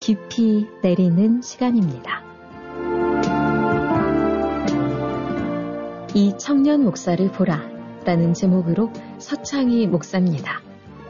깊이 내리는 시간입니다. 이 청년 목사를 보라 라는 제목으로 서창희 목사입니다.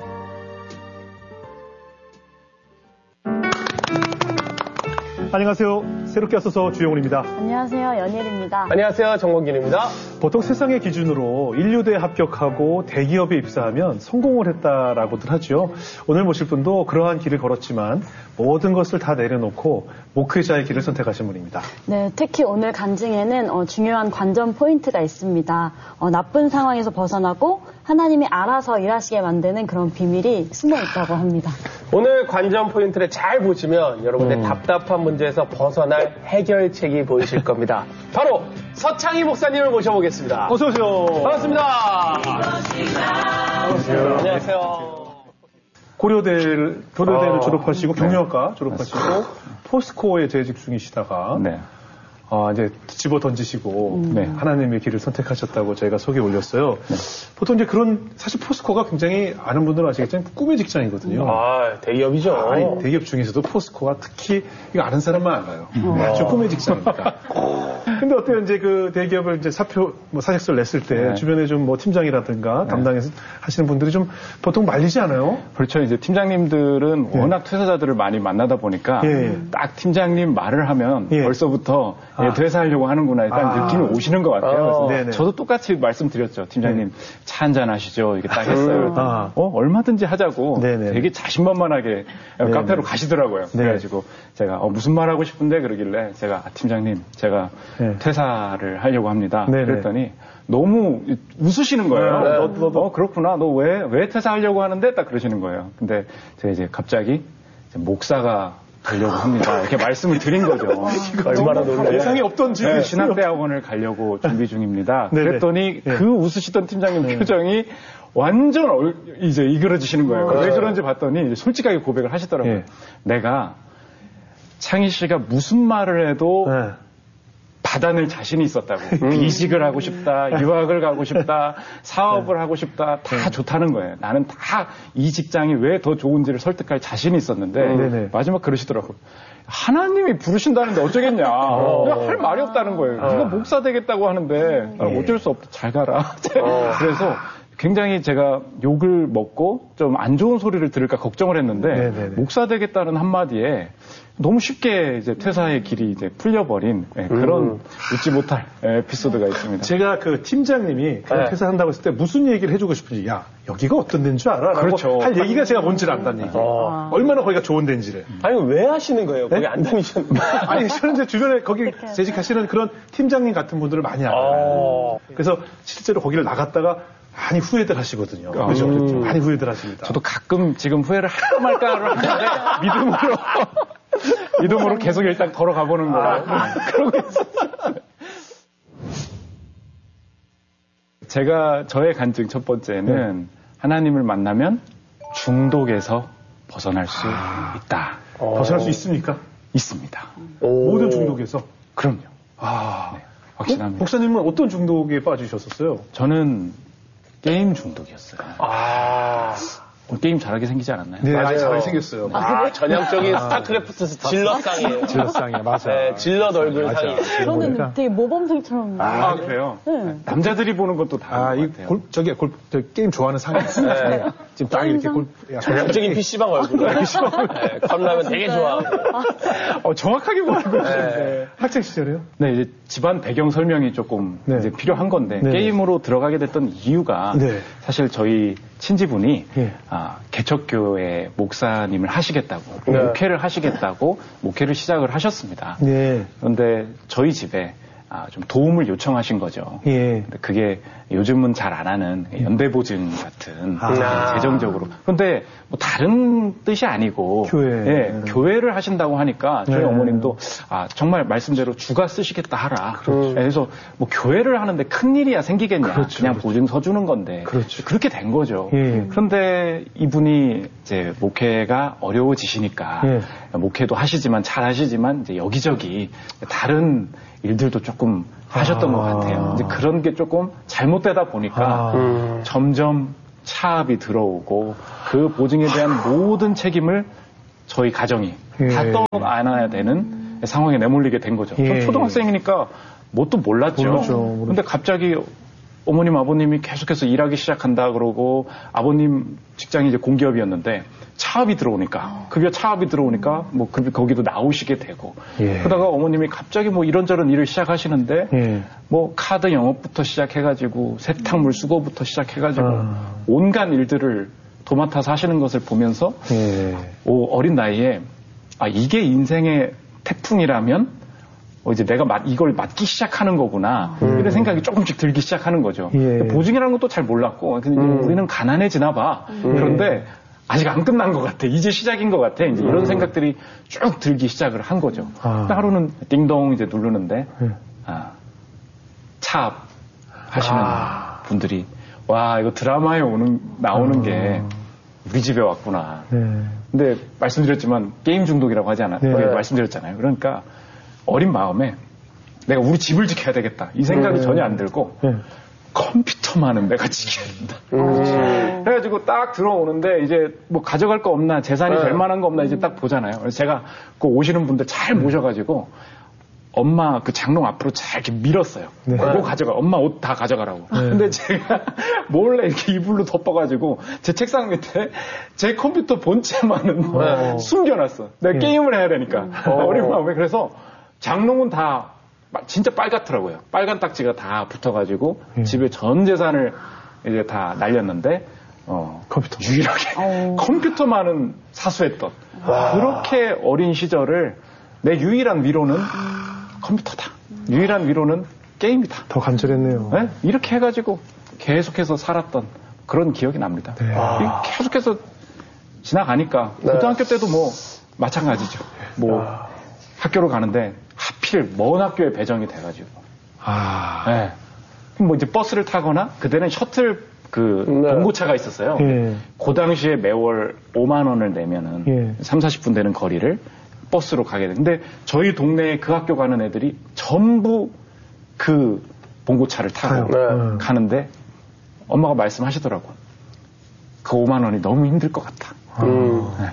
안녕하세요. 새롭게 왔어서 주영훈입니다. 안녕하세요. 연일입니다. 안녕하세요. 정건길입니다. 보통 세상의 기준으로 인류대에 합격하고 대기업에 입사하면 성공을 했다라고들 하죠. 오늘 모실 분도 그러한 길을 걸었지만 모든 것을 다 내려놓고 목회자의 길을 선택하신 분입니다. 네, 특히 오늘 간증에는 중요한 관전 포인트가 있습니다. 나쁜 상황에서 벗어나고 하나님이 알아서 일하시게 만드는 그런 비밀이 숨어 있다고 합니다. 오늘 관전 포인트를 잘 보시면 여러분의 답답한 문제에서 벗어날 해결책이 보이실 겁니다. 바로 서창희 목사님을 모셔보겠습니다. 어서 오세요. 반갑습니다. 안녕하세요. 고려대를 졸업하시고 경영학과 졸업하시고 포스코에 재직 중이시다가 이제 집어 던지시고 하나님의 길을 선택하셨다고 저희가 소개 올렸어요. 보통 이제 그런 사실 포스코가 굉장히 아는 분들은 아시겠지만 꿈의 직장이거든요. 대기업이죠. 아니, 대기업 중에서도 포스코가 특히 이거 아는 사람만 알아요. 아주 꿈의 직장입니다. 근데 어때요? 이제 그 대기업을 이제 사직서를 냈을 때 주변에 좀 뭐 팀장이라든가 담당해서 하시는 분들이 좀 보통 말리지 않아요? 그렇죠. 이제 팀장님들은 워낙 퇴사자들을 많이 만나다 보니까 딱 팀장님 말을 하면 벌써부터 퇴사하려고 하는구나 일단 느낌이 오시는 것 같아요. 그래서 저도 똑같이 말씀드렸죠. 팀장님 차 한잔 하시죠. 이렇게 딱 했어요. 얼마든지 하자고 되게 자신만만하게 카페로 가시더라고요. 그래가지고 제가 무슨 말 하고 싶은데 그러길래 제가 팀장님 제가 퇴사를 하려고 합니다. 그랬더니 너무 웃으시는 거예요. 너 그렇구나. 너 왜 퇴사하려고 하는데? 딱 그러시는 거예요. 근데 제가 이제 갑자기 목사가 가려고 합니다. 이렇게 말씀을 드린 거죠. 얼마나 놀라요. 예상이 없던 질문이 신학대학원을 가려고 준비 중입니다. 그랬더니 그 웃으시던 팀장님 표정이 완전 이제 이그러지시는 거예요. 왜 그런지 봤더니 이제 솔직하게 고백을 하시더라고요. 내가 창희 씨가 무슨 말을 해도 받아낼 자신이 있었다고. 이직을 하고 싶다, 유학을 가고 싶다, 사업을 하고 싶다, 다 좋다는 거예요. 나는 다 이 직장이 왜 더 좋은지를 설득할 자신이 있었는데 마지막 그러시더라고요. 하나님이 부르신다는데 어쩌겠냐. 할 말이 없다는 거예요. 네가 목사 되겠다고 하는데 어쩔 수 없다. 잘 가라. 그래서 굉장히 제가 욕을 먹고 좀 안 좋은 소리를 들을까 걱정을 했는데 목사 되겠다는 한마디에 너무 쉽게 이제 퇴사의 길이 이제 풀려버린 그런 웃지 못할 에피소드가 있습니다. 제가 그 팀장님이 퇴사한다고 했을 때 무슨 얘기를 해주고 싶은지, 야, 여기가 어떤 데인 줄 알아? 라고 할 얘기가 제가 뭔지를 안다는 얘기. 얼마나 거기가 좋은 데인지를. 아니, 왜 하시는 거예요? 거기 안 다니셨는데. 아니, 저는 이제 주변에 거기 재직하시는 그런 팀장님 같은 분들을 많이 알아요. 그래서 실제로 거기를 나갔다가 많이 후회들 하시거든요. 그렇죠. 많이 후회들 하십니다. 저도 가끔 지금 후회를 할까 말까를 하는데 믿음으로 계속 일단 걸어가 보는 거예요. 그러고 있었어요. 제가 저의 간증 첫 번째는 하나님을 만나면 중독에서 벗어날 수 있다. 벗어날 수 있습니까? 있습니다. 모든 중독에서? 그럼요. 확신합니다. 목사님은 어떤 중독에 빠지셨었어요? 저는 게임 중독이었어요. 게임 잘하게 생기지 않았나요? 네, 잘하게 생겼어요. 전형적인 스타크래프트 질럿상이에요. 질럿상이에요, 맞아요. 질럿 얼굴 상이에요. 저는 되게 모범생처럼. 그래요? 남자들이 보는 것도 다. 게임 좋아하는 상이 있어요. 지금 딱 이렇게 전형적인 PC방 얼굴. 컵라면 되게 좋아하고. 정확하게 보는 거죠. 학창 시절에요? 네, 이제 집안 배경 설명이 조금 이제 필요한 건데, 게임으로 들어가게 됐던 이유가 사실 저희 친지분이 개척교회 목사님을 하시겠다고 목회를 하시겠다고 목회를 시작을 하셨습니다. 그런데 저희 집에 좀 도움을 요청하신 거죠. 근데 그게 요즘은 잘 안 하는 연대보증 같은 재정적으로. 그런데 뭐 다른 뜻이 아니고 교회를 하신다고 하니까 저희 어머님도 정말 말씀대로 주가 쓰시겠다 하라. 그래서 뭐 교회를 하는데 큰 일이야 생기겠냐. 그냥 보증 서주는 건데 그렇게 된 거죠. 그런데 이분이 이제 목회가 어려워지시니까 목회도 하시지만 잘 하시지만 이제 여기저기 다른 일들도 조금 하셨던 것 같아요. 이제 그런 게 조금 잘못되다 보니까 점점 차압이 들어오고 그 보증에 대한 모든 책임을 저희 가정이 다 떠안아야 되는 상황에 내몰리게 된 거죠. 전 초등학생이니까 뭣도 몰랐죠. 근데 갑자기 어머님, 아버님이 계속해서 일하기 시작한다 그러고 아버님 직장이 이제 공기업이었는데 차업이 들어오니까 급여 차업이 들어오니까 뭐 거기도 나오시게 되고 그러다가 어머님이 갑자기 뭐 이런저런 일을 시작하시는데 뭐 카드 영업부터 시작해가지고 세탁물 수거부터 시작해가지고 온갖 일들을 도맡아서 하시는 것을 보면서 어린 나이에 이게 인생의 태풍이라면 이제 내가 이걸 맡기 시작하는 거구나 이런 생각이 조금씩 들기 시작하는 거죠. 보증이라는 것도 잘 몰랐고 근데 우리는 가난해지나 봐. 그런데 아직 안 끝난 것 같아. 이제 시작인 것 같아. 이제 이런 생각들이 쭉 들기 시작을 한 거죠. 하루는 띵동 이제 누르는데 차압 하시는 분들이 와 이거 드라마에 나오는 게 우리 집에 왔구나. 근데 말씀드렸지만 게임 중독이라고 하지 않았나요? 말씀드렸잖아요. 그러니까 어린 마음에 내가 우리 집을 지켜야 되겠다. 이 생각이 전혀 안 들고 컴퓨터만은 내가 지켜야 된다. 그래가지고 딱 들어오는데 이제 뭐 가져갈 거 없나 재산이 될 만한 거 없나 이제 딱 보잖아요. 그래서 제가 그 오시는 분들 잘 모셔가지고 엄마 그 장롱 앞으로 잘 이렇게 밀었어요. 그거 가져가. 엄마 옷 다 가져가라고. 근데 제가 몰래 이렇게 이불로 덮어가지고 제 책상 밑에 제 컴퓨터 본체만은 숨겨놨어. 내가 게임을 해야 되니까. 어린 마음에. 그래서 장롱은 다 진짜 빨갛더라고요. 빨간 딱지가 다 붙어가지고 집에 전 재산을 이제 다 날렸는데 컴퓨터 유일하게 컴퓨터만은 사수했던 그렇게 어린 시절을 내 유일한 위로는 컴퓨터다. 유일한 위로는 게임이다. 더 간절했네요. 네? 이렇게 해가지고 계속해서 살았던 그런 기억이 납니다. 계속해서 지나가니까 고등학교 때도 뭐 마찬가지죠. 뭐 학교를 가는데 하필 먼 학교에 배정이 돼가지고 네. 뭐 이제 버스를 타거나 그때는 셔틀 봉고차가 있었어요. 그 당시에 매월 5만 원을 내면은 3, 40분 되는 거리를 버스로 가게 되는데 저희 동네에 그 학교 가는 애들이 전부 그 봉고차를 타고 가는데 엄마가 말씀하시더라고. 그 5만 원이 너무 힘들 것 같다. 네.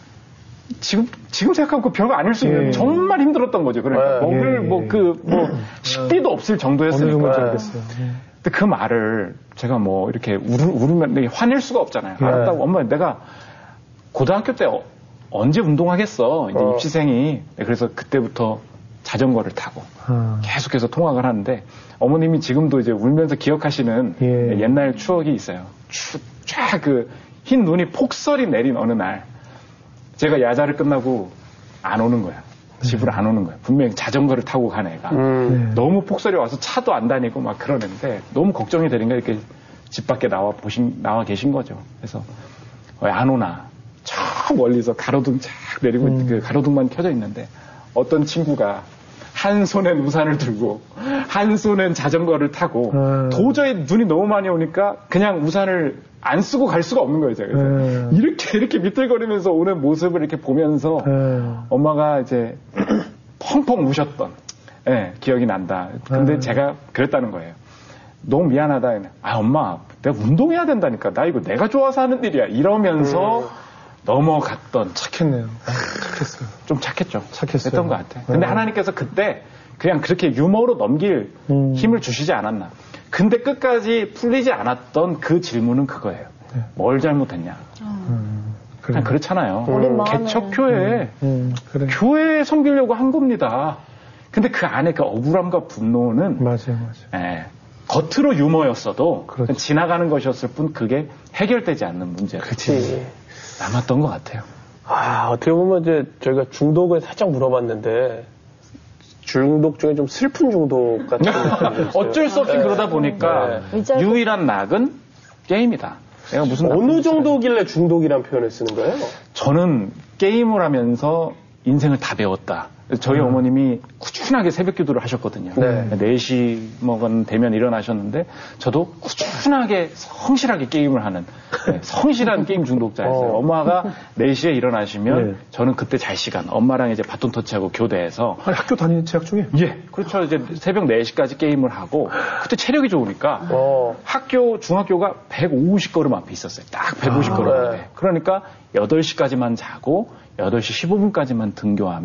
지금 생각하면 별거 아닐 수 있는 정말 힘들었던 거죠. 그러니까 먹을 식비도 없을 정도였으니까. 근데 그 말을 제가 뭐 이렇게 울으면 화낼 수가 없잖아요. 알았다고 엄마 내가 고등학교 때 언제 운동하겠어. 이제 입시생이. 그래서 그때부터 자전거를 타고 계속해서 통학을 하는데 어머님이 지금도 이제 울면서 기억하시는 옛날 추억이 있어요. 쫙 그 흰 눈이 폭설이 내린 어느 날 제가 야자를 끝나고 안 오는 거야. 집으로 안 오는 거야. 분명히 자전거를 타고 간 애가. 너무 폭설이 와서 차도 안 다니고 막 그러는데 너무 걱정이 되니까 이렇게 집 밖에 나와 계신 거죠. 그래서 왜 안 오나. 저 멀리서 가로등 쫙 내리고 그 가로등만 켜져 있는데 어떤 친구가 한 손엔 우산을 들고 한 손엔 자전거를 타고 도저히 눈이 너무 많이 오니까 그냥 우산을 안 쓰고 갈 수가 없는 거예요. 그래서 이렇게 미끌거리면서 오는 모습을 이렇게 보면서 엄마가 이제 펑펑 우셨던 기억이 난다. 근데 제가 그랬다는 거예요. 너무 미안하다. 엄마 내가 운동해야 된다니까. 나 이거 내가 좋아서 하는 일이야. 이러면서 넘어갔던. 착했네요. 착했어요. 좀 착했죠. 착했어요. 했던 것 같아요. 근데 하나님께서 그때 그냥 그렇게 유머로 넘길 힘을 주시지 않았나. 근데 끝까지 풀리지 않았던 그 질문은 그거예요. 뭘 잘못했냐. 그냥 그렇잖아요. 개척교회, 교회 섬기려고 한 겁니다. 근데 그 안에 그 억울함과 분노는 맞아요. 겉으로 유머였어도 지나가는 것이었을 뿐 그게 해결되지 않는 문제가 남았던 것 같아요. 어떻게 보면 이제 저희가 중독을 살짝 물어봤는데 중독 중에 좀 슬픈 중독 같은 어쩔 수 없이 그러다 보니까 유일한 낙은 게임이다. 내가 무슨 어느 정도길래 중독이란 표현을 쓰는 거예요? 저는 게임을 하면서 인생을 다 배웠다. 저희 어머님이 꾸준하게 새벽 기도를 하셨거든요. 4시 되면 일어나셨는데 저도 꾸준하게 성실하게 게임을 하는 성실한 게임 중독자였어요. 엄마가 4시에 일어나시면 저는 그때 잘 시간 엄마랑 이제 바톤 터치하고 교대해서 학교 다니는 재학 중에? 그렇죠. 이제 새벽 4시까지 게임을 하고 그때 체력이 좋으니까 중학교가 150걸음 앞에 있었어요. 딱 150걸음 앞에. 그러니까 8시까지만 자고 8시 15분까지만 등교하면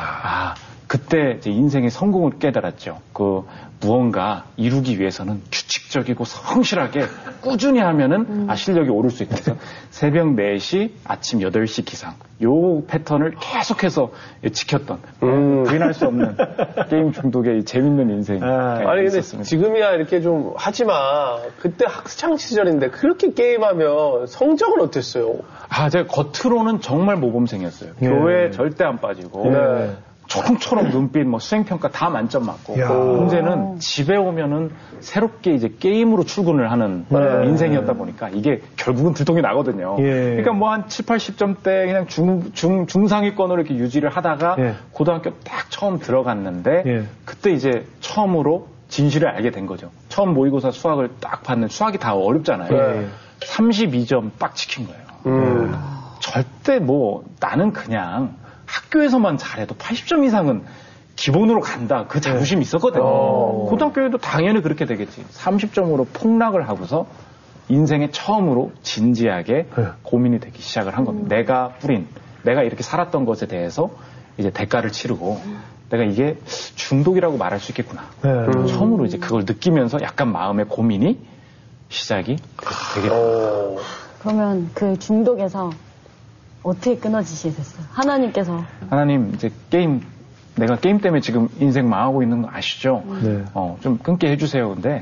그때 이제 인생의 성공을 깨달았죠. 무언가 이루기 위해서는 규칙적이고 성실하게 꾸준히 하면은 실력이 오를 수 있다. 그래서 새벽 4시, 아침 8시 기상. 요 패턴을 계속해서 지켰던 부인할 수 없는 게임 중독의 재밌는 인생이 아니 근데 지금이야 이렇게 좀 하지만 그때 학창 시절인데 그렇게 게임하면 성적은 어땠어요? 제가 겉으로는 정말 모범생이었어요. 교회에 절대 안 빠지고 초롱초롱 눈빛, 수행평가 다 만점 맞고. 문제는 집에 오면은 새롭게 이제 게임으로 출근을 하는 인생이었다 보니까 이게 결국은 들통이 나거든요. 그러니까 한 7, 80점대 그냥 중상위권으로 이렇게 유지를 하다가 고등학교 딱 처음 들어갔는데 그때 이제 처음으로 진실을 알게 된 거죠. 처음 모의고사 수학을 딱 봤는데 수학이 다 어렵잖아요. 32점 딱 지킨 거예요. 절대 나는 그냥 학교에서만 잘해도 80점 이상은 기본으로 간다. 그 자부심이 있었거든요. 고등학교에도 당연히 그렇게 되겠지. 30점으로 폭락을 하고서 인생에 처음으로 진지하게 고민이 되기 시작을 한 겁니다. 내가 이렇게 살았던 것에 대해서 이제 대가를 치르고 내가 이게 중독이라고 말할 수 있겠구나. 처음으로 이제 그걸 느끼면서 약간 마음의 고민이 시작이 되게 됩니다. 그러면 그 중독에서 어떻게 끊어지시게 됐어요? 하나님, 이제 내가 게임 때문에 지금 인생 망하고 있는 거 아시죠? 좀 끊게 해주세요. 근데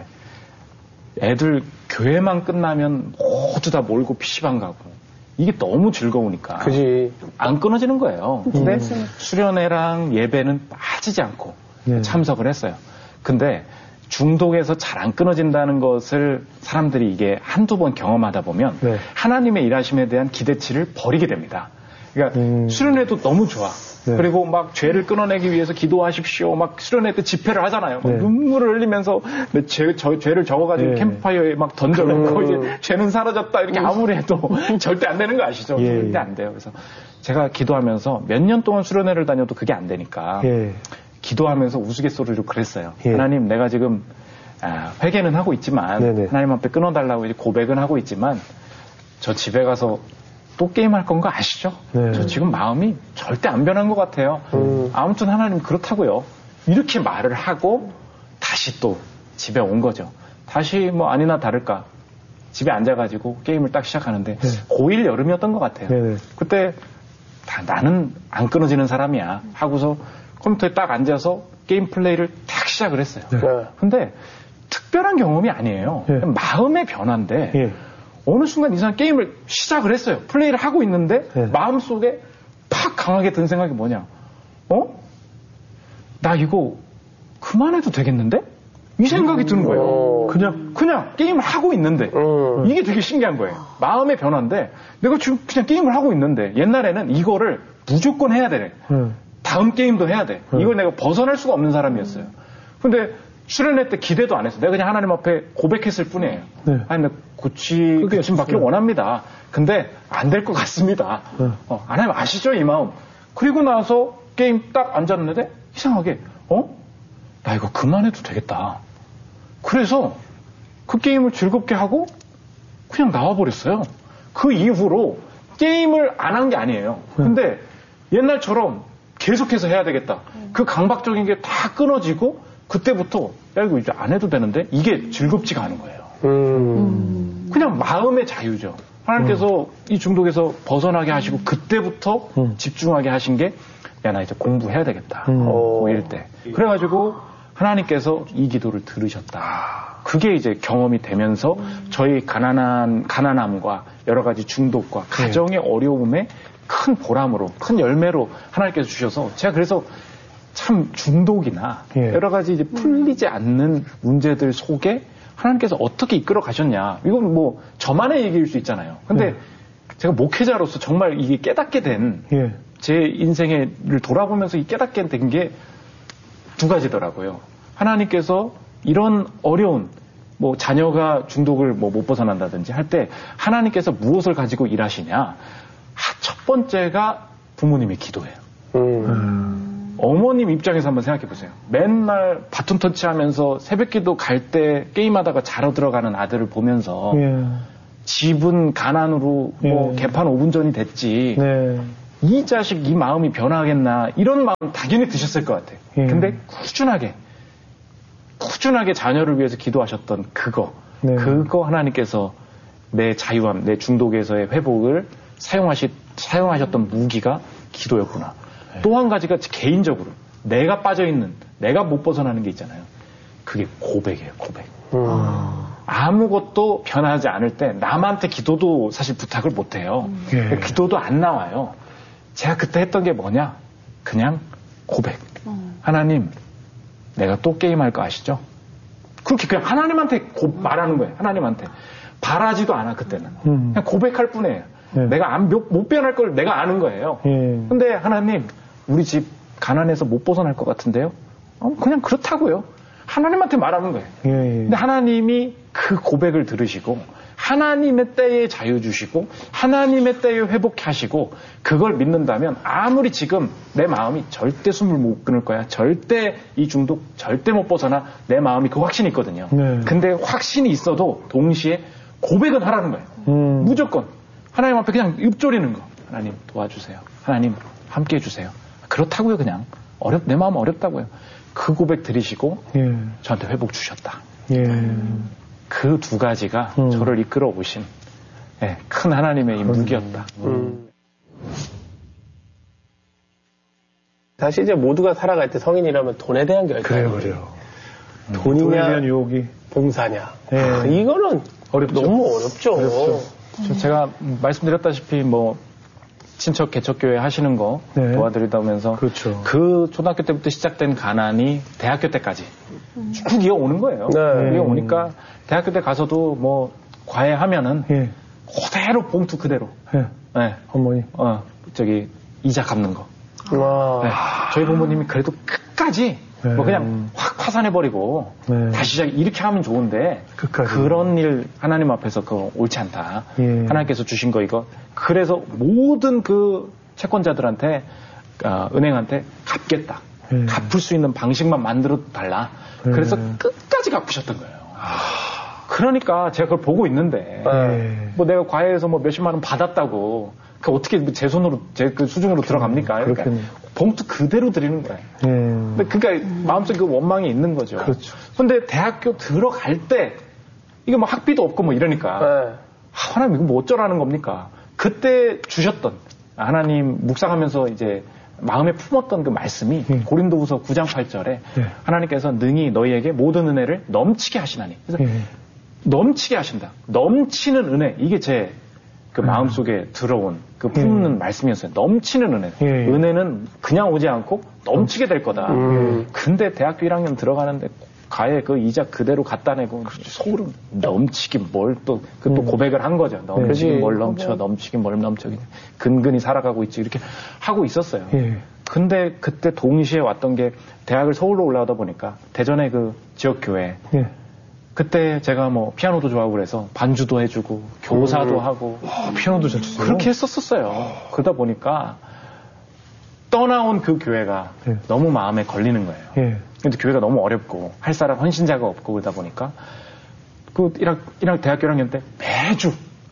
애들 교회만 끝나면 모두 다 몰고 PC방 가고 이게 너무 즐거우니까. 그지. 안 끊어지는 거예요. 근데 수련회랑 예배는 빠지지 않고 참석을 했어요. 근데 중독에서 잘 안 끊어진다는 것을 사람들이 이게 한두 번 경험하다 보면 하나님의 일하심에 대한 기대치를 버리게 됩니다. 그러니까 수련회도 너무 좋아. 그리고 죄를 끊어내기 위해서 기도하십시오. 수련회 때 집회를 하잖아요. 눈물을 흘리면서 죄를 적어가지고 캠프파이어에 던져놓고 이제 죄는 사라졌다 이렇게 아무리 해도 절대 안 되는 거 아시죠? 절대 안 돼요. 그래서 제가 기도하면서 몇 년 동안 수련회를 다녀도 그게 안 되니까 기도하면서 우스갯소리로 그랬어요. 하나님, 내가 지금 회개는 하고 있지만 하나님 앞에 끊어달라고 이제 고백은 하고 있지만 저 집에 가서 또 게임할 건 거 아시죠? 저 지금 마음이 절대 안 변한 것 같아요. 아무튼 하나님 그렇다고요. 이렇게 말을 하고 다시 또 집에 온 거죠. 다시 아니나 다를까 집에 앉아가지고 게임을 딱 시작하는데 고1 여름이었던 것 같아요. 그때 나는 안 끊어지는 사람이야 하고서 컴퓨터에 딱 앉아서 게임 플레이를 딱 시작을 했어요. 근데 특별한 경험이 아니에요. 마음의 변화인데 어느 순간 이상한 게임을 시작을 했어요. 플레이를 하고 있는데 마음속에 팍 강하게 든 생각이 뭐냐. 나 이거 그만해도 되겠는데? 이 생각이 드는 거예요. 그냥 게임을 하고 있는데 이게 되게 신기한 거예요. 마음의 변화인데 내가 지금 그냥 게임을 하고 있는데 옛날에는 이거를 무조건 해야 되네. 다음 게임도 해야 돼. 이걸 내가 벗어날 수가 없는 사람이었어요. 근데 수련회 때 기대도 안 했어. 내가 그냥 하나님 앞에 고백했을 뿐이에요. 아니, 나 고침받기를 원합니다. 근데 안 될 것 같습니다. 하나님 아시죠? 이 마음. 그리고 나서 게임 딱 앉았는데 이상하게 나 이거 그만해도 되겠다. 그래서 그 게임을 즐겁게 하고 그냥 나와버렸어요. 그 이후로 게임을 안 한 게 아니에요. 근데 옛날처럼 계속해서 해야 되겠다. 그 강박적인 게 다 끊어지고 그때부터 야 이거 이제 안 해도 되는데 이게 즐겁지가 않은 거예요. 그냥 마음의 자유죠. 하나님께서 이 중독에서 벗어나게 하시고 그때부터 집중하게 하신 게 야 나 이제 공부해야 되겠다. 고1 때. 그래가지고 하나님께서 이 기도를 들으셨다. 그게 이제 경험이 되면서 저희 가난함과 여러 가지 중독과 가정의 어려움에 큰 보람으로, 큰 열매로 하나님께서 주셔서 제가 그래서 참 중독이나 여러 가지 이제 풀리지 않는 문제들 속에 하나님께서 어떻게 이끌어 가셨냐. 이건 저만의 얘기일 수 있잖아요. 근데 제가 목회자로서 정말 이게 깨닫게 된 제 인생을 돌아보면서 이 깨닫게 된 게 두 가지더라고요. 하나님께서 이런 어려운 자녀가 중독을 못 벗어난다든지 할 때 하나님께서 무엇을 가지고 일하시냐. 첫 번째가 부모님의 기도예요. 어머님 입장에서 한번 생각해 보세요. 맨날 바톤 터치하면서 새벽기도 갈 때 게임하다가 자러 들어가는 아들을 보면서 집은 가난으로 개판 5분 전이 됐지 이 자식 이 마음이 변하겠나 이런 마음 당연히 드셨을 것 같아요. 근데 꾸준하게 자녀를 위해서 기도하셨던 그거 하나님께서 내 자유함, 내 중독에서의 회복을 사용하셨던 무기가 기도였구나. 또 한 가지가 개인적으로 내가 빠져있는, 내가 못 벗어나는 게 있잖아요. 그게 고백이에요, 고백. 아무것도 변하지 않을 때 남한테 기도도 사실 부탁을 못 해요. 기도도 안 나와요. 제가 그때 했던 게 뭐냐? 그냥 고백. 하나님, 내가 또 게임할 거 아시죠? 그렇게 그냥 하나님한테 말하는 거예요. 하나님한테. 바라지도 않아, 그때는. 그냥 고백할 뿐이에요. 내가 못 변할 걸 내가 아는 거예요. 근데 하나님, 우리 집 가난해서 못 벗어날 것 같은데요? 그냥 그렇다고요. 하나님한테 말하는 거예요. 근데 하나님이 그 고백을 들으시고 하나님의 때에 자유 주시고 하나님의 때에 회복하시고 그걸 믿는다면 아무리 지금 내 마음이 절대 숨을 못 끊을 거야. 절대 이 중독 절대 못 벗어나. 내 마음이 그 확신이 있거든요. 근데 확신이 있어도 동시에 고백은 하라는 거예요. 무조건. 하나님 앞에 그냥 읊조리는 거. 하나님 도와주세요. 하나님 함께 해주세요. 그렇다고요. 그냥. 내 마음 어렵다고요. 그 고백 들으시고 저한테 회복 주셨다. 그 두 가지가 저를 이끌어 오신 큰 하나님의 무기였다. 사실 이제 모두가 살아갈 때 성인이라면 돈에 대한 결정. 그래요. 돈이냐, 돈에 대한 유혹이. 봉사냐. 이거는 너무 어렵죠. 제가 말씀드렸다시피 친척 개척교회 하시는 거 도와드리다 오면서 그렇죠. 그 초등학교 때부터 시작된 가난이 대학교 때까지 쭉 이어오는 거예요. 이어오니까 대학교 때 가서도 과외하면은 그대로 봉투 그대로. 어머니. 이자 갚는 거. 저희 부모님이 그래도 끝까지 그냥 확 파산해버리고 다시 시작 이렇게 하면 좋은데 끝까지. 그런 일 하나님 앞에서 그거 옳지 않다. 하나님께서 주신 거 이거. 그래서 모든 그 채권자들한테 은행한테 갚겠다. 갚을 수 있는 방식만 만들어 달라. 그래서 끝까지 갚으셨던 거예요. 그러니까 제가 그걸 보고 있는데 내가 과외에서 몇십만 원 받았다고 그 어떻게 제 손으로 제 그 수중으로 들어갑니까? 그러니까 봉투 그대로 드리는 거예요. 그러니까 마음속에 그 원망이 있는 거죠. 그렇죠. 근데 대학교 들어갈 때 이게 학비도 없고 이러니까 하나님 이거 어쩌라는 겁니까? 그때 주셨던 하나님 묵상하면서 이제 마음에 품었던 그 말씀이 고린도후서 9장 8절에 하나님께서 능히 너희에게 모든 은혜를 넘치게 하시나니. 그래서 넘치게 하신다. 넘치는 은혜. 이게 제 그 마음속에 들어온 그 품는 말씀이었어요. 넘치는 은혜. 은혜는 그냥 오지 않고 넘치게 될 거다. 근데 대학교 1학년 들어가는데 가에 그 이자 그대로 갖다 내고 속으로 넘치긴 뭘 또 고백을 한 거죠. 넘치긴 뭘 넘쳐, 넘치긴 뭘 넘쳐. 근근히 살아가고 있지. 이렇게 하고 있었어요. 근데 그때 동시에 왔던 게 대학을 서울로 올라가다 보니까 대전의 그 지역교회 그때 제가 피아노도 좋아하고 그래서 반주도 해주고 교사도 하고 피아노도 잘 치세요? 그렇게 했었어요. 그러다 보니까 떠나온 그 교회가 너무 마음에 걸리는 거예요. 근데 교회가 너무 어렵고 할 사람 헌신자가 없고 그러다 보니까 그 대학교 1학년 때 매주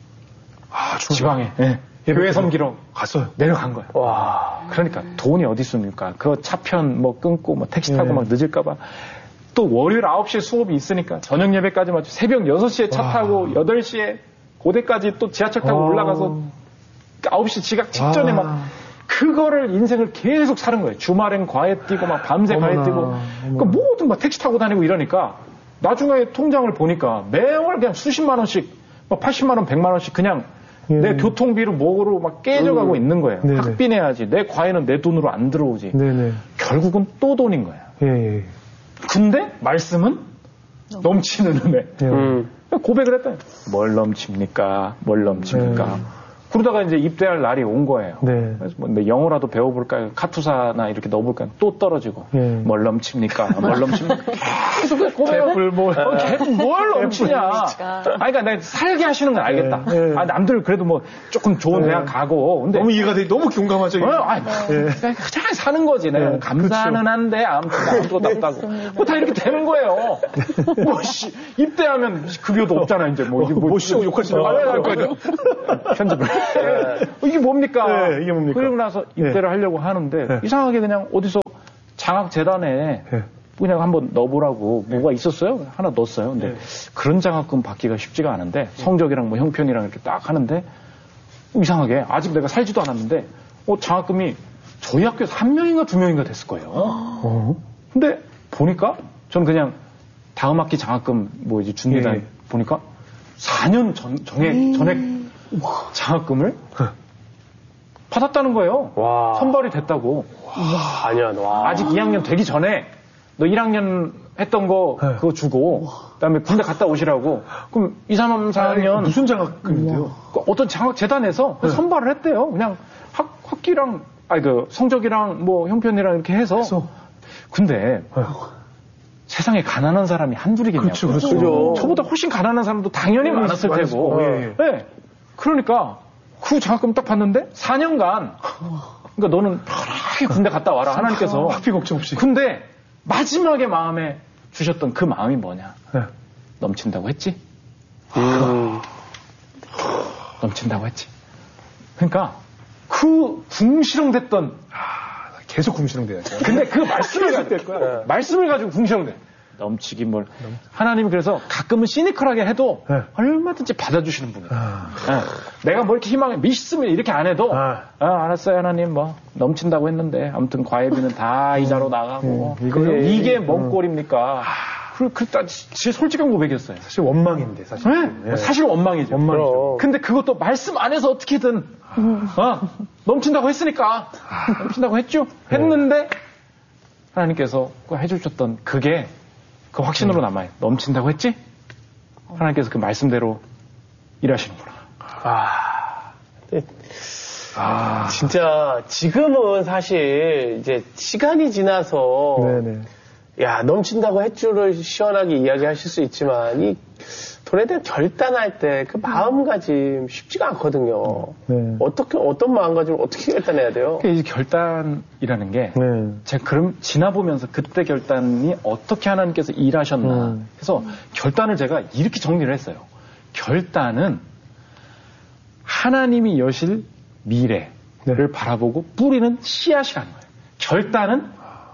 지방에 교회 섬기러 갔어요. 내려간 거예요. 그러니까 돈이 어디 있습니까? 그 차편 끊고 택시 타고 늦을까봐 또 월요일 9시에 수업이 있으니까 저녁 예배까지 맞춰 새벽 6시에 차 타고 8시에 고대까지 또 지하철 타고 올라가서 9시 지각 직전에 그거를 인생을 계속 사는 거예요. 주말엔 과외 뛰고 밤새 과외 뛰고 그러니까 모든 택시 타고 다니고 이러니까 나중에 통장을 보니까 매월 그냥 수십만 원씩 80만 원, 100만 원씩 그냥 내 교통비로 뭐로 깨져가고 있는 거예요. 학비 내야지. 내 과외는 내 돈으로 안 들어오지. 결국은 또 돈인 거예요. 근데 말씀은 넘치는 은혜. 고백을 했다. 뭘 넘칩니까? 뭘 넘칩니까? 그러다가 이제 입대할 날이 온 거예요. 그래서 영어라도 배워볼까요? 카투사나 이렇게 넣어볼까요? 또 떨어지고. 뭘 넘칩니까? 뭘 넘칩니까? 계속 고백을 뭘 넘치냐? 그러니까 내가 살게 하시는 건 알겠다. 남들 그래도 조금 좋은 대학 가고. 근데 너무 이해가 돼. 너무 공감하죠. 잘 사는 거지. 내가 감사는 한데 아무것도 없다고. 다 이렇게 되는 거예요. 입대하면 급여도 없잖아. 이제 이게 욕하시는 거 편집을. 이게 뭡니까? 네, 이게 뭡니까? 그러고 나서 입대를 하려고 하는데 이상하게 그냥 어디서 장학재단에 그냥 한번 넣어보라고 뭐가 있었어요? 하나 넣었어요. 근데 그런 장학금 받기가 쉽지가 않은데 성적이랑 뭐 형편이랑 이렇게 딱 하는데 이상하게 아직 내가 살지도 않았는데 장학금이 저희 학교에서 1명인가 2명인가 됐을 거예요. 근데 보니까 저는 그냥 다음 학기 장학금 뭐 이제 준비단 보니까 4년 전액 장학금을 받았다는 거예요. 와. 선발이 됐다고. 4년. 와. 아직 2학년 되기 전에 너 1학년 했던 거 그거 주고 그다음에 군대 갔다 오시라고. 그럼 2, 3, 4학년 무슨 장학금인데요? 어떤 장학재단에서 선발을 했대요. 그냥 학기랑 그 성적이랑 뭐 형편이랑 이렇게 해서. 근데 세상에 가난한 사람이 한둘이겠냐고. 그렇죠. 저보다 훨씬 가난한 사람도 당연히 많았을 테고. 네. 그러니까 그 장학금 딱 봤는데 4년간 그러니까 너는 편하게 군대 갔다 와라 하나님께서. 학비 걱정 없이. 근데 마지막에 마음에 주셨던 그 마음이 뭐냐? 넘친다고 했지? 넘친다고 했지. 그러니까 그 궁시렁댔던 계속 궁시렁대야죠. 근데 그 말씀을 가지고 궁시렁대. 넘치긴 뭘. 하나님이 그래서 가끔은 시니컬하게 해도 얼마든지 받아주시는 분이에요. 내가 뭐 이렇게 희망에 믿으면 이렇게 안 해도 알았어요 하나님 뭐 넘친다고 했는데 아무튼 과외비는 다 이자로 나가고 이게 뭔 꼴입니까? 진짜 솔직한 고백이었어요. 사실 원망인데 사실. 사실 원망이죠. 근데 그것도 말씀 안에서 어떻게든 넘친다고 했으니까 넘친다고 했죠. 했는데 하나님께서 해주셨던 그게 그 확신으로 남아요. 넘친다고 했지? 하나님께서 그 말씀대로 일하시는구나. 진짜 지금은 사실 이제 시간이 지나서 야 넘친다고 했줄을 시원하게 이야기하실 수 있지만 이 돈에 대한 결단할 때 그 마음가짐 쉽지가 않거든요. 어떤 마음가짐을 어떻게 결단해야 돼요? 이 결단이라는 게 제가 그럼 지나보면서 그때 결단이 어떻게 하나님께서 일하셨나 해서 결단을 제가 이렇게 정리를 했어요. 결단은 하나님이 여실 미래를 바라보고 뿌리는 씨앗이라는 거예요. 결단은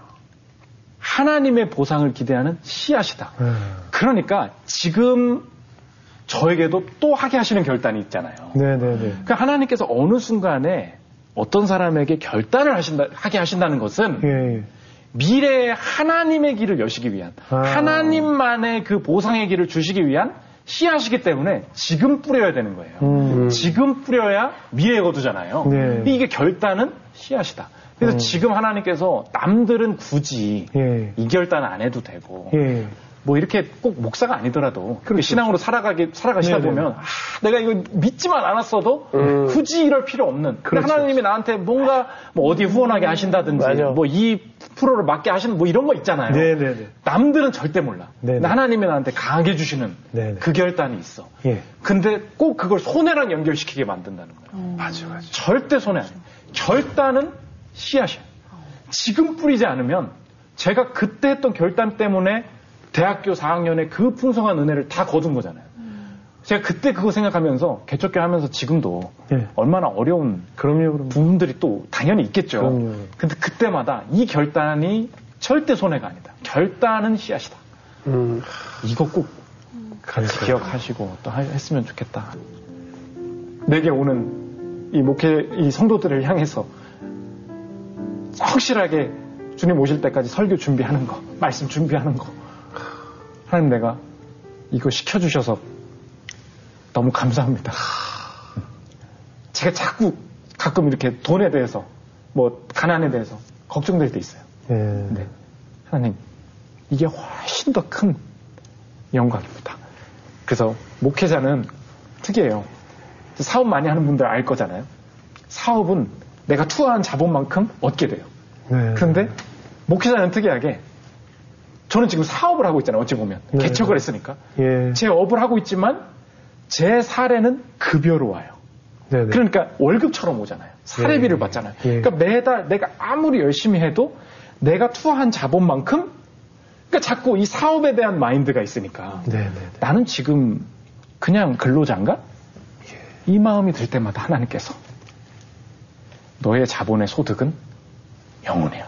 하나님의 보상을 기대하는 씨앗이다. 그러니까 지금 저에게도 또 하게 하시는 결단이 있잖아요. 그러니까 하나님께서 어느 순간에 어떤 사람에게 결단을 하게 하신다는 것은 미래의 하나님의 길을 여시기 위한 하나님만의 그 보상의 길을 주시기 위한 씨앗이기 때문에 지금 뿌려야 되는 거예요. 지금 뿌려야 미래에 거두잖아요. 이게 결단은 씨앗이다. 그래서 지금 하나님께서 남들은 굳이 이 결단 안 해도 되고 뭐 이렇게 꼭 목사가 아니더라도 신앙으로 살아가시다 보면 내가 이거 믿지만 않았어도 굳이 이럴 필요 없는 하나님이 나한테 뭔가 뭐 어디 후원하게 하신다든지 뭐 2%를 맡게 하시는 뭐 이런 거 있잖아요. 남들은 절대 몰라. 근데 하나님이 나한테 강하게 주시는 그 결단이 있어. 근데 꼭 그걸 손해랑 연결시키게 만든다는 거예요. 맞아. 절대 손해 아니에요. 결단은 씨앗이에요. 지금 뿌리지 않으면 제가 그때 했던 결단 때문에 대학교 4학년에 그 풍성한 은혜를 다 거둔 거잖아요. 제가 그때 그거 생각하면서 개척교 하면서 지금도 얼마나 어려운 부분들이 또 당연히 있겠죠. 근데 그때마다 이 결단이 절대 손해가 아니다. 결단은 씨앗이다. 이거 꼭 같이 기억하시고 또 했으면 좋겠다. 내게 오는 이 성도들을 향해서 확실하게 주님 오실 때까지 설교 준비하는 거, 말씀 준비하는 거. 하나님 내가 이거 시켜주셔서 너무 감사합니다. 제가 자꾸 가끔 이렇게 돈에 대해서 뭐 가난에 대해서 걱정될 때 있어요. 근데 하나님 이게 훨씬 더 큰 영광입니다. 그래서 목회자는 특이해요. 사업 많이 하는 분들 알 거잖아요. 사업은 내가 투자한 자본만큼 얻게 돼요. 그런데 목회자는 특이하게 저는 지금 사업을 하고 있잖아요. 어찌 보면 개척을 했으니까 제 업을 하고 있지만 제 사례는 급여로 와요. 그러니까 월급처럼 오잖아요. 사례비를 받잖아요. 그러니까 매달 내가 아무리 열심히 해도 내가 투자한 자본만큼 그러니까 자꾸 이 사업에 대한 마인드가 있으니까 나는 지금 그냥 근로자인가? 이 마음이 들 때마다 하나님께서 너의 자본의 소득은 영혼이야.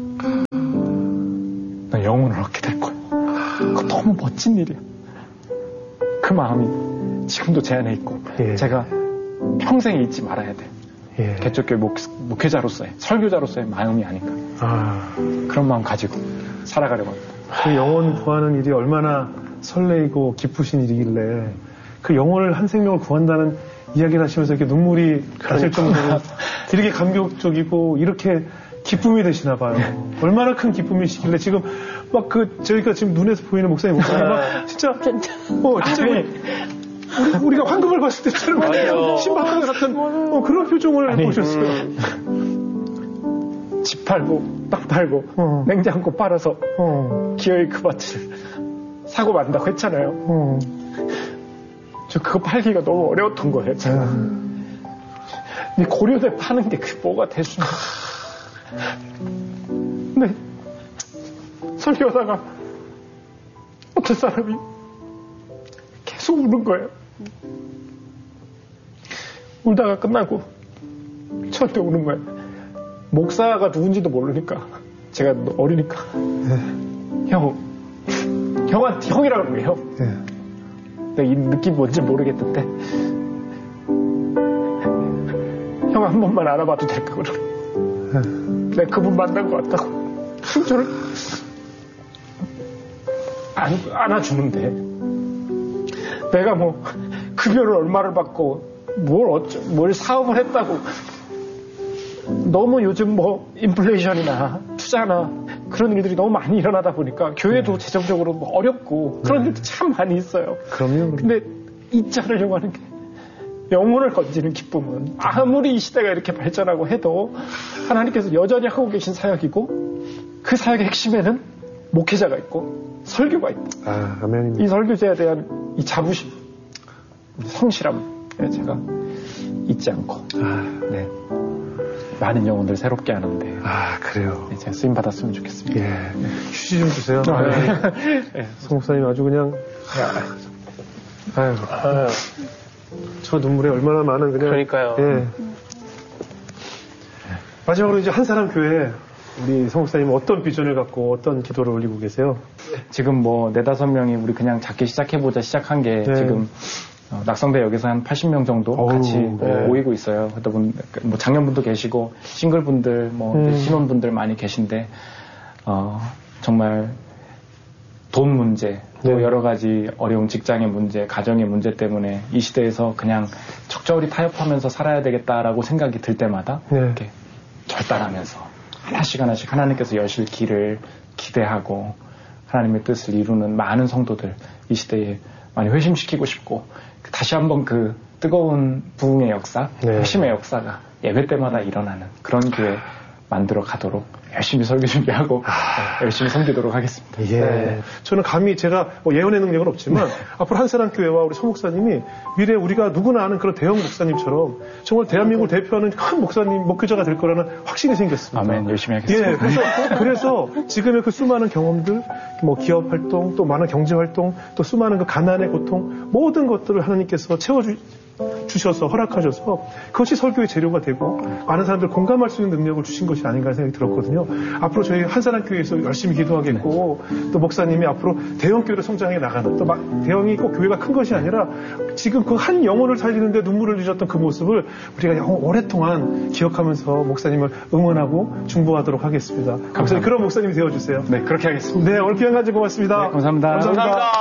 넌 영혼을 얻게 될 거야. 그거 너무 멋진 일이야. 그 마음이 지금도 제 안에 있고 제가 평생 잊지 말아야 돼. 개척교회 목회자로서의 설교자로서의 마음이 아닌가. 그런 마음 가지고 살아가려고 합니다. 그 영혼 구하는 일이 얼마나 설레이고 기쁘신 일이길래 그 영혼을 한 생명을 구한다는 이야기를 하시면서 이렇게 눈물이 나실 정도로 이렇게 감격적이고 이렇게 기쁨이 되시나 봐요. 얼마나 큰 기쁨이시길래 지금 막 저희가 지금 눈에서 보이는 목사님 막 진짜 우리가 황금을 봤을 때처럼 신박한 같은 그런 표정을 보셨어요. 집 팔고 땅 팔고 냉장고 팔아서 기어이 그 밭을 사고 만다고 했잖아요. 저 그거 팔기가 너무 어려웠던 거예요, 제가. 근데 고려대 파는 게 그 뭐가 됐나. 근데 설교하다가 어떤 사람이 계속 우는 거예요. 울다가 끝나고 저한테 우는 거예요. 목사가 누군지도 모르니까 제가 어리니까 형한테 형이라고 그래요. 내가 이 느낌 뭔지 모르겠는데 형 한 번만 알아봐도 될까 그러고 내가 그분 만난 것 같다고 저를 안아주는데 내가 뭐 급여를 얼마를 받고 뭘 사업을 했다고 너무 요즘 뭐 인플레이션이나 투자나 그런 일들이 너무 많이 일어나다 보니까 교회도 재정적으로 뭐 어렵고 그런 일도 참 많이 있어요. 그럼요. 근데 잊지 않으려고 하는 게 영혼을 건지는 기쁨은 아무리 이 시대가 이렇게 발전하고 해도 하나님께서 여전히 하고 계신 사역이고 그 사역의 핵심에는 목회자가 있고 설교가 있고 아멘. 이 설교자에 대한 이 자부심, 성실함 제가 잊지 않고 네. 많은 영혼들 새롭게 하는데 그래요. 네, 제가 쓰임 받았으면 좋겠습니다. 휴지 좀 주세요. 송 목사님 아주 그냥 저 눈물에 얼마나 많은 그냥 그러니까요. 마지막으로 이제 한 사람 교회 우리 송 목사님은 어떤 비전을 갖고 어떤 기도를 올리고 계세요? 지금 뭐 4-5명이 우리 그냥 작게 시작해보자 시작한 게 지금 낙성대역에서 한 80명 정도 같이 모이고 있어요. 뭐 장년분도 계시고 싱글분들, 뭐 신혼분들 많이 계신데 정말 돈 문제, 또 여러 가지 어려운 직장의 문제, 가정의 문제 때문에 이 시대에서 그냥 적절히 타협하면서 살아야 되겠다라고 생각이 들 때마다 이렇게 절단하면서 하나씩 하나님께서 여실 길을 기대하고 하나님의 뜻을 이루는 많은 성도들 이 시대에 많이 회심시키고 싶고 다시 한번 그 뜨거운 부흥의 역사, 회심의 역사가 예배 때마다 일어나는 그런 교회 만들어 가도록 열심히 설교 준비하고 열심히 섬기도록 하겠습니다. 저는 감히 제가 예언의 능력은 없지만 앞으로 한 사람 교회와 우리 송 목사님이 미래에 우리가 누구나 아는 그런 대형 목사님처럼 정말 대한민국을 대표하는 큰 목사님, 목회자가 될 거라는 확신이 생겼습니다. 아멘. 열심히 하겠습니다. 그래서 지금의 그 수많은 경험들, 뭐 기업 활동, 또 많은 경제 활동, 또 수많은 그 가난의 고통, 모든 것들을 하나님께서 주셔서 허락하셔서 그것이 설교의 재료가 되고 많은 사람들 공감할 수 있는 능력을 주신 것이 아닌가 생각이 들었거든요. 앞으로 저희 한사람 교회에서 열심히 기도하겠고 또 목사님이 앞으로 대형 교회로 성장해 나가는 또 대형이 꼭 교회가 큰 것이 아니라 지금 그 한 영혼을 살리는데 눈물을 흘리셨던 그 모습을 우리가 오랫동안 기억하면서 목사님을 응원하고 중보하도록 하겠습니다. 감사합니다. 그런 목사님이 되어주세요. 네, 그렇게 하겠습니다. 네, 오늘 귀한 간증 고맙습니다. 네, 감사합니다. 감사합니다.